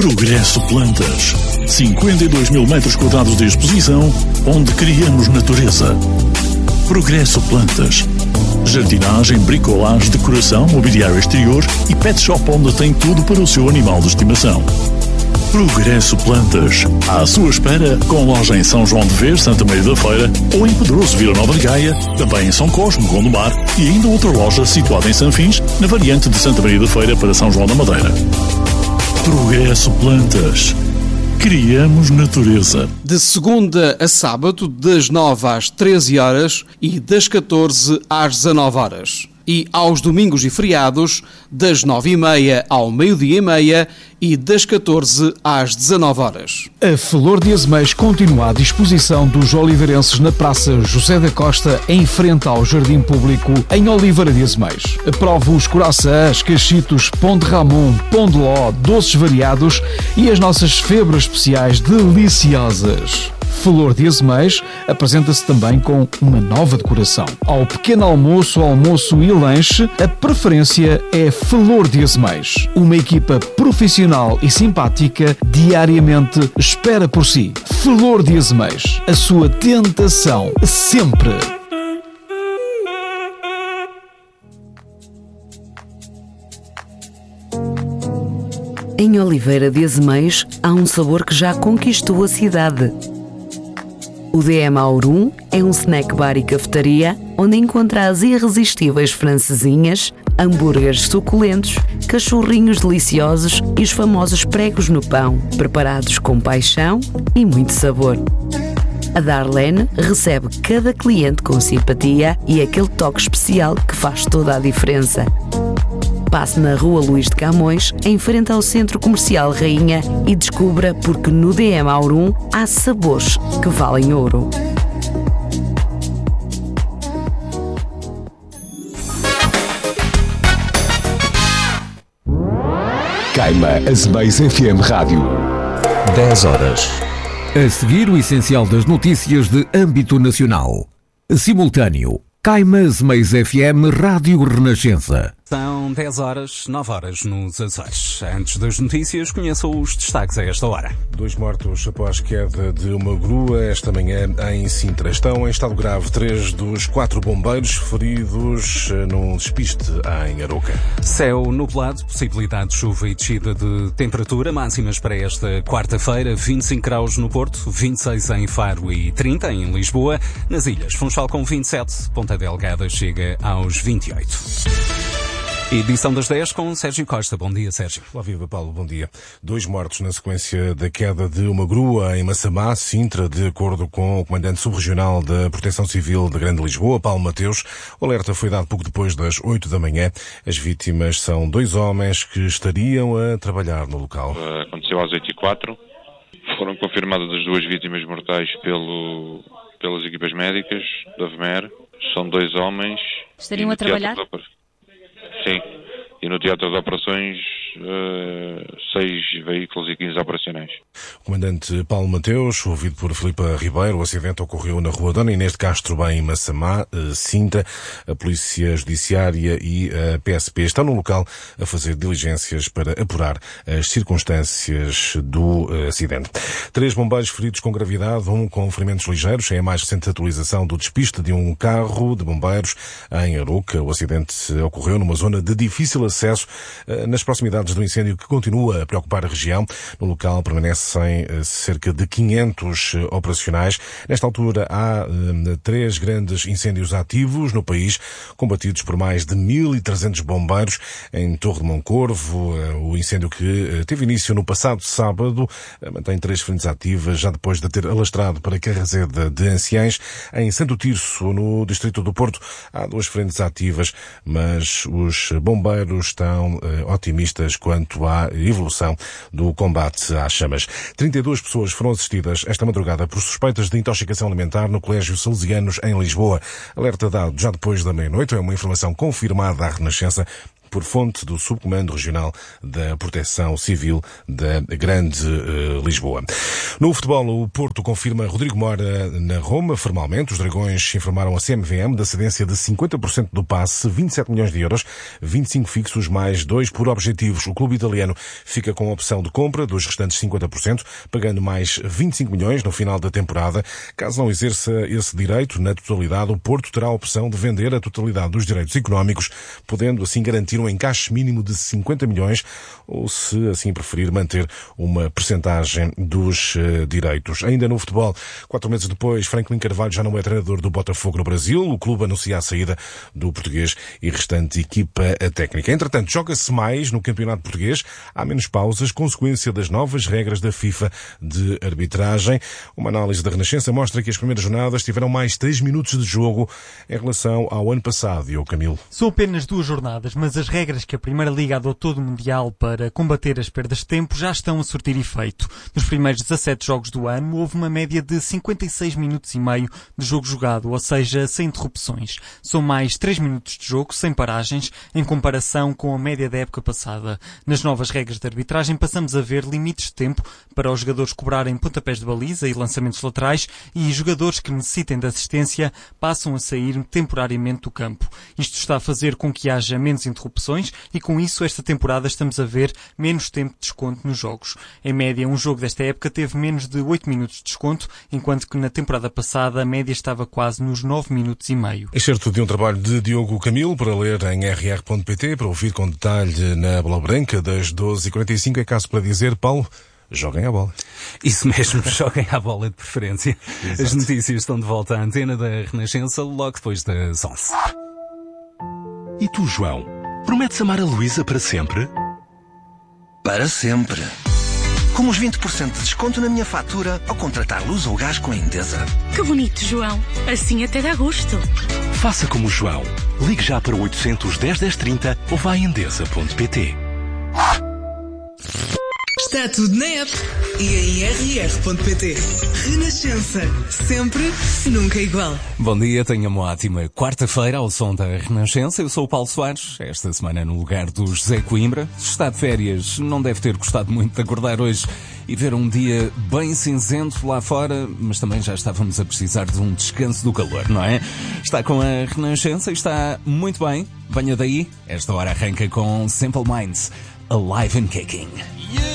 Progresso Plantas. 52 mil metros quadrados de exposição, onde criamos natureza. Progresso Plantas. Jardinagem, bricolagem, decoração, mobiliário exterior e pet shop onde tem tudo para o seu animal de estimação. Progresso Plantas. À sua espera, com loja em São João de Ver, Santa Maria da Feira, ou em Pedroso, Vila Nova de Gaia, também em São Cosme, Gondomar, e ainda outra loja situada em Sanfins, na variante de Santa Maria da Feira para São João da Madeira. Progresso Plantas. Criamos natureza. De segunda a sábado, das 9 às 13 horas e das 14 às 19 horas. E aos domingos e feriados, das 9h30 ao meio-dia-e-meia e das 14 às 19 horas. A Flor de Azeméis continua à disposição dos oliveirenses na Praça José da Costa, em frente ao Jardim Público, em Oliveira de Azeméis. Prove os coraçãs, cachitos, pão de ramon, pão de ló, doces variados e as nossas febras especiais deliciosas. Flor de Azeméis apresenta-se também com uma nova decoração. Ao pequeno almoço, almoço e lanche, a preferência é Flor de Azeméis. Uma equipa profissional e simpática diariamente espera por si. Flor de Azeméis, a sua tentação sempre. Em Oliveira de Azeméis há um sabor que já conquistou a cidade. O DM Aurum é um snack bar e cafetaria onde encontra as irresistíveis francesinhas, hambúrgueres suculentos, cachorrinhos deliciosos e os famosos pregos no pão, preparados com paixão e muito sabor. A Darlene recebe cada cliente com simpatia e aquele toque especial que faz toda a diferença. Passe na Rua Luís de Camões, em frente ao Centro Comercial Rainha, e descubra porque no DM Aurum há sabores que valem ouro. Caima Azeméis FM Rádio. 10 horas. A seguir, o essencial das notícias de âmbito nacional. Simultâneo. Caima Azeméis FM Rádio Renascença. São 10 horas, 9 horas nos Açores. Antes das notícias, conheçam os destaques a esta hora. 2 mortos após queda de uma grua esta manhã em Sintra. Estão em estado grave 3 dos 4 bombeiros feridos num despiste em Aroca. Céu nublado, possibilidade de chuva e descida de temperatura. Máximas para esta quarta-feira: 25 graus no Porto, 26 em Faro e 30 em Lisboa. Nas ilhas, Funchal com 27, Ponta Delgada chega aos 28. Edição das 10 com Sérgio Costa. Bom dia, Sérgio. Olá, viva Paulo, bom dia. 2 mortos na sequência da queda de uma grua em Massamá, Sintra, de acordo com o comandante subregional da Proteção Civil da Grande Lisboa, Paulo Mateus. O alerta foi dado pouco depois das 8 da manhã. As vítimas são 2 homens que estariam a trabalhar no local. Aconteceu às 8h04. Foram confirmadas as 2 vítimas mortais pelas equipas médicas da VMER. São 2 homens. Estariam a trabalhar? Sim, e no Teatro de Operações 6 veículos e 15 operacionais. O comandante Paulo Mateus, ouvido por Filipa Ribeiro. O acidente ocorreu na rua Dona Inês de Castro Bem, em Massamá, Sintra. A Polícia Judiciária e a PSP estão no local a fazer diligências para apurar as circunstâncias do acidente. 3 bombeiros feridos com gravidade, 1 com ferimentos ligeiros. É a mais recente atualização do despiste de um carro de bombeiros em Aroca. O acidente ocorreu numa zona de difícil acesso nas proximidades do incêndio que continua a preocupar a região. No local permanecem cerca de 500 operacionais. Nesta altura há 3 grandes incêndios ativos no país, combatidos por mais de 1.300 bombeiros. Em Torre de Moncorvo, o incêndio que teve início no passado sábado mantém 3 frentes ativas, já depois de ter alastrado para Carrazeda de Anciães. Em Santo Tirso, no distrito do Porto, há 2 frentes ativas, mas os bombeiros estão otimistas quanto à evolução do combate às chamas. 32 pessoas foram assistidas esta madrugada por suspeitas de intoxicação alimentar no Colégio Salesianos em Lisboa. Alerta dado já depois da meia-noite, é uma informação confirmada à Renascença por fonte do Subcomando Regional da Proteção Civil da Grande Lisboa. No futebol, o Porto confirma Rodrigo Mora na Roma, formalmente. Os Dragões informaram a CMVM da cedência de 50% do passe, 27 milhões de euros, 25 fixos mais 2 por objetivos. O clube italiano fica com a opção de compra dos restantes 50%, pagando mais 25 milhões no final da temporada. Caso não exerça esse direito na totalidade, o Porto terá a opção de vender a totalidade dos direitos económicos, podendo assim garantir um encaixe mínimo de 50 milhões ou, se assim preferir, manter uma percentagem dos direitos. Ainda no futebol, 4 meses depois, Franklin Carvalho já não é treinador do Botafogo no Brasil. O clube anuncia a saída do português e restante equipa técnica. Entretanto, joga-se mais no campeonato português. Há menos pausas, consequência das novas regras da FIFA de arbitragem. Uma análise da Renascença mostra que as primeiras jornadas tiveram mais 3 minutos de jogo em relação ao ano passado. E o Camilo. São apenas 2 jornadas, mas as regras que a Primeira Liga adotou do Mundial para combater as perdas de tempo já estão a surtir efeito. Nos primeiros 17 jogos do ano, houve uma média de 56 minutos e meio de jogo jogado, ou seja, sem interrupções. São mais 3 minutos de jogo, sem paragens, em comparação com a média da época passada. Nas novas regras de arbitragem, passamos a ver limites de tempo para os jogadores cobrarem pontapés de baliza e lançamentos laterais, e jogadores que necessitem de assistência passam a sair temporariamente do campo. Isto está a fazer com que haja menos interrupções e, com isso, esta temporada estamos a ver menos tempo de desconto nos jogos. Em média, um jogo desta época teve menos de 8 minutos de desconto, enquanto que na temporada passada a média estava quase nos 9 minutos e meio. Excerto de um trabalho de Diogo Camilo para ler em rr.pt, para ouvir com detalhe na Bola Branca das 12h45. É caso para dizer, Paulo, joguem a bola. Isso mesmo, joguem à bola de preferência. Exato. As notícias estão de volta à antena da Renascença logo depois das 11. E tu, João, prometes amar a Luísa para sempre? Para sempre. Com os 20% de desconto na minha fatura ao contratar luz ou gás com a Endesa. Que bonito, João. Assim até dá gosto. Faça como o João. Ligue já para o 810 1030 ou vá a endesa.pt. Está tudo na app e em rr.pt. Renascença. Sempre, nunca igual. Bom dia, tenha uma ótima quarta-feira ao som da Renascença. Eu sou o Paulo Soares, esta semana no lugar do José Coimbra. Se está de férias, não deve ter gostado muito de acordar hoje e ver um dia bem cinzento lá fora, mas também já estávamos a precisar de um descanso do calor, não é? Está com a Renascença e está muito bem. Venha daí, esta hora arranca com Simple Minds, Alive and Kicking.